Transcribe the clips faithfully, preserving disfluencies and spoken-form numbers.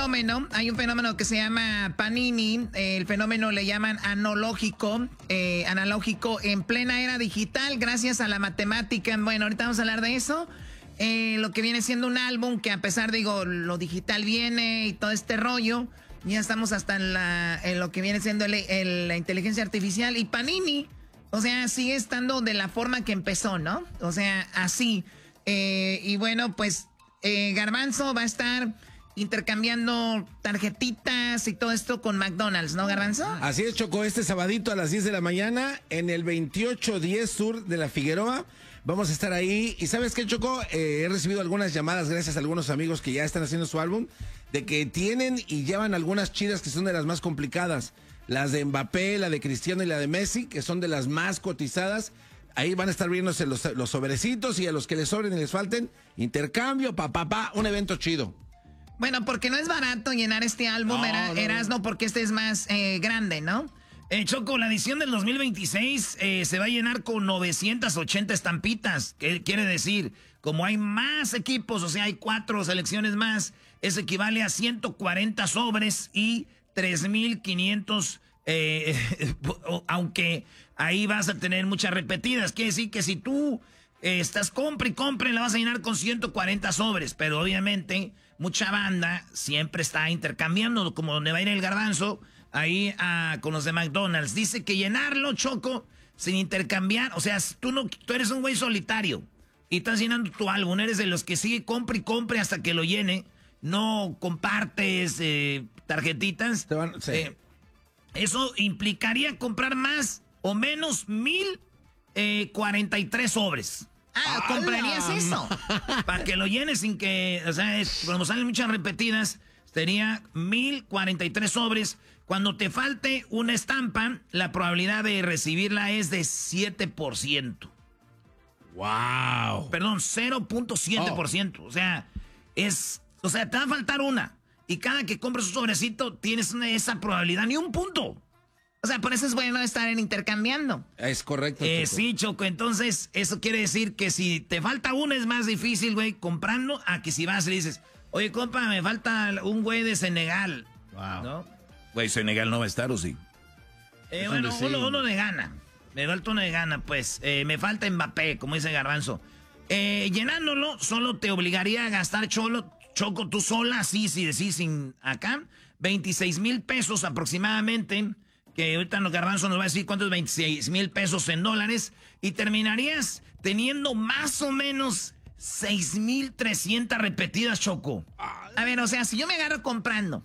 fenómeno, hay un fenómeno que se llama Panini, el fenómeno le llaman analógico, eh, analógico en plena era digital gracias a la matemática. Bueno, ahorita vamos a hablar de eso. Eh, lo que viene siendo un álbum que a pesar, digo, lo digital viene y todo este rollo, ya estamos hasta en, la, en lo que viene siendo el, el, la inteligencia artificial y Panini, o sea, sigue estando de la forma que empezó, ¿no? O sea, así. Eh, y bueno, pues eh, Garbanzo va a estar intercambiando tarjetitas y todo esto con McDonald's, ¿no, Garbanzo? Así es, Choco, este sabadito a las diez de la mañana en el veintiocho diez Sur de la Figueroa. Vamos a estar ahí. Y ¿sabes qué, Choco? Eh, he recibido algunas llamadas gracias a algunos amigos que ya están haciendo su álbum, de que tienen y llevan algunas chidas que son de las más complicadas. Las de Mbappé, la de Cristiano y la de Messi, que son de las más cotizadas. Ahí van a estar viéndose los, los sobrecitos y a los que les sobren y les falten, intercambio, pa, pa, pa, un evento chido. Bueno, porque no es barato llenar este álbum, no, era, no, Erasno, porque este es más eh, grande, ¿no? Eh, Choco, la edición del dos mil veintiséis eh, se va a llenar con novecientas ochenta estampitas. ¿Qué quiere decir? Como hay más equipos, o sea, hay cuatro selecciones más, eso equivale a ciento cuarenta sobres y tres mil quinientos, eh, aunque ahí vas a tener muchas repetidas. Quiere decir que si tú eh, estás compra y compra, la vas a llenar con ciento cuarenta sobres, pero obviamente mucha banda siempre está intercambiando, como donde va a ir el Garbanzo, ahí ah, con los de McDonald's. Dice que llenarlo, Choco, sin intercambiar, o sea, tú, no, tú eres un güey solitario y estás llenando tu álbum, eres de los que sigue compra y compre hasta que lo llene, no compartes eh, tarjetitas. Te van, sí. eh, eso implicaría comprar más o menos mil cuarenta y tres sobres. Ah, ¿comprarías eso? Para que lo llenes sin que, o sea, es, como salen muchas repetidas, sería mil cuarenta y tres sobres. Cuando te falte una estampa, la probabilidad de recibirla es de siete por ciento. ¡Wow! Perdón, cero punto siete por ciento. Oh. O sea, es, o sea, te va a faltar una. Y cada que compres un sobrecito, tienes una, esa probabilidad, ni un punto. O sea, por eso es bueno estar en intercambiando. Es correcto. Eh, Choco. sí, Choco. Entonces, eso quiere decir que si te falta una es más difícil, güey, comprando, a que si vas y le dices, oye, compa, me falta un güey de Senegal. Wow. ¿No? Güey, Senegal no va a estar, ¿o sí? Eh, bueno, uno, uno de gana. Me falta uno de gana, pues. Eh, me falta Mbappé, como dice Garbanzo. Eh, llenándolo, solo te obligaría a gastar, Cholo, Choco, tú sola, así, sí, sí, sin acá, veintiséis mil pesos aproximadamente. Que ahorita los Garbanzo nos va a decir cuántos veintiséis mil pesos en dólares. Y terminarías teniendo más o menos seis mil trescientas repetidas, Choco. A ver, o sea, si yo me agarro comprando,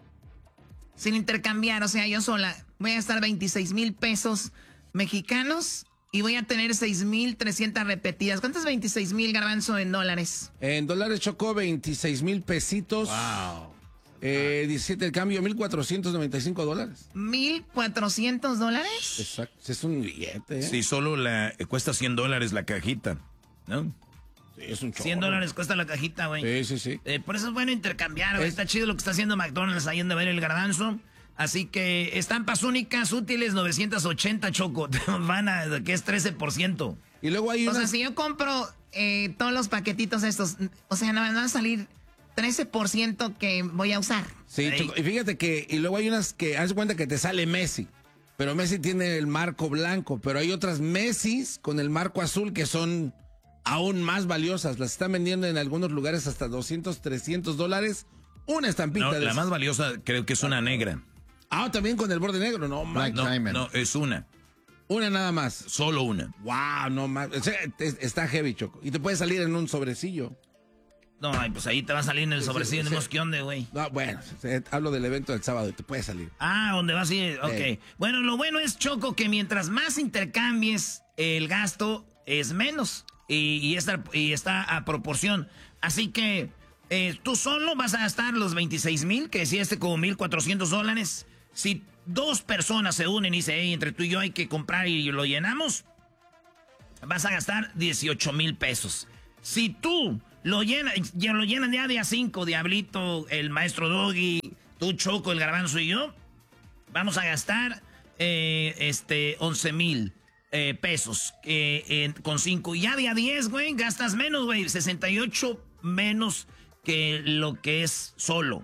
sin intercambiar, o sea, yo sola, voy a gastar veintiséis mil pesos mexicanos y voy a tener seis mil trescientas repetidas. ¿Cuántos veintiséis mil, Garbanzo, en dólares? En dólares, Choco, veintiséis mil pesitos. Wow. Eh, diecisiete el cambio, mil cuatrocientos noventa y cinco dólares. ¿mil cuatrocientos dólares? Exacto, es un billete, ¿eh? Sí, solo la, eh, cuesta cien dólares la cajita, ¿no? Sí, es un chorro. cien dólares cuesta la cajita, güey. Sí, sí, sí. Eh, por eso es bueno intercambiar, güey. Es... Está chido lo que está haciendo McDonald's ahí en de ver el Garbanzo. Así que estampas únicas, útiles, novecientos ochenta, Choco. Van a, que es trece por ciento. Y luego hay O unas... sea, si yo compro eh, todos los paquetitos estos, o sea, no me van a salir trece por ciento que voy a usar. Sí, Ey. Choco, y fíjate que, y luego hay unas que, haz de cuenta que te sale Messi, pero Messi tiene el marco blanco, pero hay otras Messis con el marco azul que son aún más valiosas. Las están vendiendo en algunos lugares hasta doscientos, trescientos dólares. Una estampita No, de la esas. más valiosa creo que es una negra. Ah, también con el borde negro, no, man. No, no, es una. Una nada más. Solo una. Wow, no más. O sea, te- está heavy, Choco. Y te puede salir en un sobrecillo. No, ay, pues ahí te va a salir en el Sí, sobrecillo sí, de sí. mosquión de, güey. No, bueno, se- hablo del evento del sábado y te puede salir. Ah, donde vas a ir, ok. Ey. Bueno, lo bueno es, Choco, que mientras más intercambies, el gasto es menos. Y, y, está, y está a proporción. Así que eh, tú solo vas a gastar los veintiséis mil, que decía este como mil cuatrocientos dólares. Si dos personas se unen y dicen, hey, entre tú y yo hay que comprar y lo llenamos, vas a gastar dieciocho mil pesos. Si tú lo llenas, ya lo llenan ya día cinco, Diablito, el maestro Doggy, tú, Choco, el Garbanzo y yo, vamos a gastar eh, este once mil eh, pesos eh, en- con cinco. Y ya día diez, güey, gastas menos, güey, sesenta y ocho menos que lo que es solo.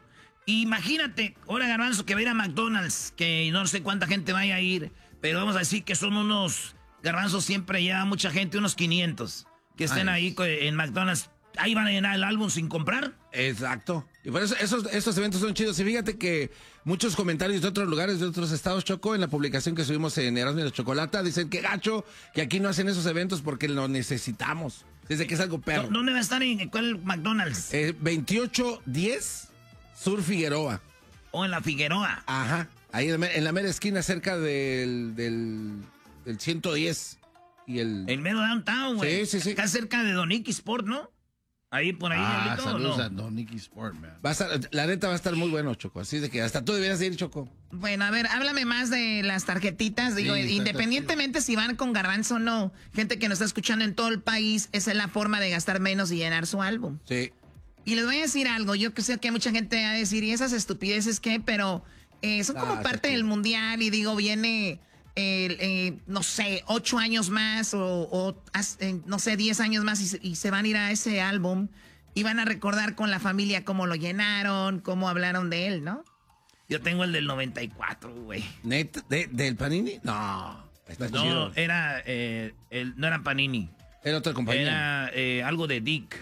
Imagínate, ahora Garbanzo, que va a ir a McDonald's, que no sé cuánta gente vaya a ir, pero vamos a decir que son unos, Garbanzo siempre lleva mucha gente, unos quinientos, que estén Ay. ahí en McDonald's. Ahí van a llenar el álbum sin comprar. Exacto. Y por eso esos, estos eventos son chidos. Y fíjate que muchos comentarios de otros lugares, de otros estados, Choco, en la publicación que subimos en Erasmo y la Chocolata, dicen que gacho, que aquí no hacen esos eventos porque lo necesitamos. Desde que es algo perro. ¿Dónde va a estar? ¿En cuál McDonald's? Eh, veintiocho diez Sur Figueroa. ¿O en la Figueroa? Ajá. Ahí en en la mera esquina, cerca del, del, del ciento diez. Y el... En mero downtown, güey. Sí, sí, sí. Acá cerca de Don Icky Sport, ¿no? Ahí por ahí. Ah, Diablito, ¿o saludos no? a Don Nicky Sport, man. Va a estar, la neta va a estar muy bueno, Choco. Así de que hasta tú deberías ir, Choco. Bueno, a ver, háblame más de las tarjetitas. Digo, Sí, está- independientemente si van con Garbanzo o no, gente que nos está escuchando en todo el país, esa es la forma de gastar menos y llenar su álbum. Sí. Y les voy a decir algo, yo que sé que mucha gente va a decir, ¿y esas estupideces qué? Pero eh, son Ah, como está parte chido. del mundial y digo, viene, eh, eh, no sé, ocho años más o, o, as- eh, no sé, diez años más y se, y se van a ir a ese álbum y van a recordar con la familia cómo lo llenaron, cómo hablaron de él, ¿no? Yo tengo el del noventa y cuatro, güey. ¿Neta? ¿De, ¿Del Panini? No. Está No, chido. era, eh, el, no era Panini. Era otra compañía. Era eh, algo de Dick.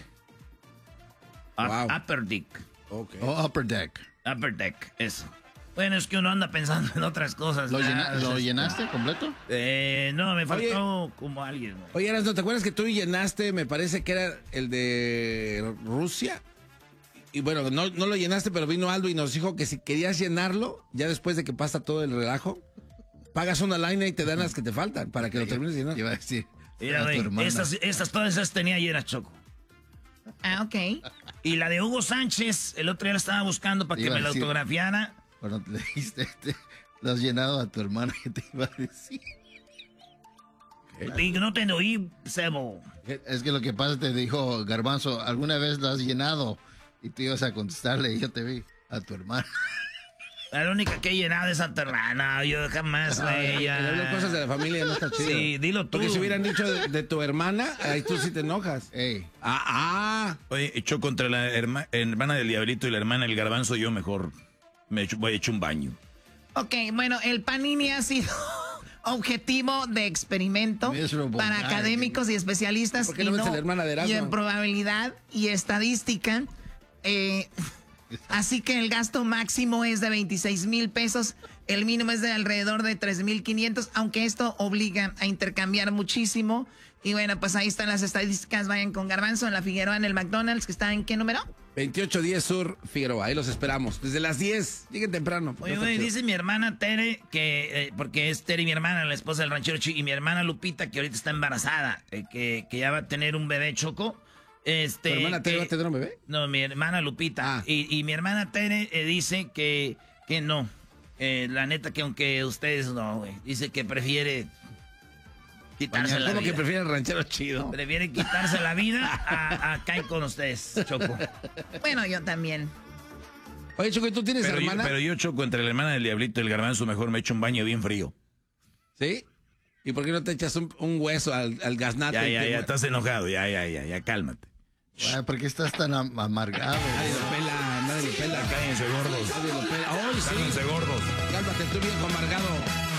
Up- Wow. Upper Dick. Ok. Oh, Upper Deck. Upper Deck, eso. Bueno, es que uno anda pensando en otras cosas. ¿Lo, Ah, llena- ¿lo es- llenaste completo? Eh, no, me faltó como alguien, güey. Oye, Erasmo, ¿te acuerdas que tú llenaste, me parece que era el de Rusia? Y bueno, no, no lo llenaste, pero vino Aldo y nos dijo que si querías llenarlo, ya después de que pasa todo el relajo, pagas una línea y te dan las que te faltan para que lo termines de llenar. Iba a decir. Mira, a tu güey, hermana. estas, estas todas esas tenía llenas, Choco. Ah, ok. Y la de Hugo Sánchez, el otro día la estaba buscando para que Iba a me la decir- autografiara. Cuando te dijiste, te- lo has llenado a tu hermana, ¿qué te iba a decir? Y no te oí, Sebo. Es que lo que pasa, te dijo Garbanzo, ¿alguna vez lo has llenado? Y tú ibas a contestarle y yo te vi a tu hermana. La única que he llenado es a tu hermana. Yo jamás, güey. Le hablo ya. cosas de la familia, no está chido. Sí, dilo tú. Porque si hubieran dicho de, de tu hermana, ahí tú sí te enojas. Ey, Ah, ah. Oye, echó contra la herma- hermana del Diablito y la hermana del Garbanzo, yo mejor me echo, voy a echar un baño. Ok, bueno, el Panini ha sido objetivo de experimento Miserable para guy. académicos y especialistas ¿Por qué y, no ves no- a la hermana de Erasmo? y en probabilidad y estadística. eh, así que el gasto máximo es de veintiséis mil pesos, el mínimo es de alrededor de tres mil quinientos, aunque esto obliga a intercambiar muchísimo. Y bueno, pues ahí están las estadísticas. Vayan con Garbanzo en la Figueroa en el McDonald's, que está en ¿qué número? veintiocho diez Sur Figueroa, ahí los esperamos. Desde las diez, lleguen temprano. Oye, No está güey, chido. dice mi hermana Tere que, eh, porque es Tere mi hermana, la esposa del ranchero Chi, y mi hermana Lupita, que ahorita está embarazada, eh, que, que ya va a tener un bebé, Choco. Este, ¿Tu hermana Tere que- va a tener un bebé? No, mi hermana Lupita. Ah. Y, y mi hermana Tere eh, dice que, que no. Eh, la neta que aunque ustedes no, güey. Dice que prefiere quitarse la ¿Cómo que vida. prefiere el ranchero chido? Prefiere quitarse la vida a, a caer con ustedes, Choco. Bueno, yo también. Oye, Choco, ¿y tú tienes Pero yo, hermana? pero yo choco entre la hermana del Diablito y el Garbanzo, mejor me echo un baño bien frío. ¿Sí? ¿Y por qué no te echas un, un hueso al, al gaznate? Ya, y ya, te- ya, estás enojado, ya, ya, ya, ya, cálmate. ay, ¿por qué estás tan am- amargado? Nadie lo pela, nadie lo pela. Cállense gordos. Nadie lo pela. ¡Ay, sí! Cállense gordos. Cálmate tú, viejo amargado.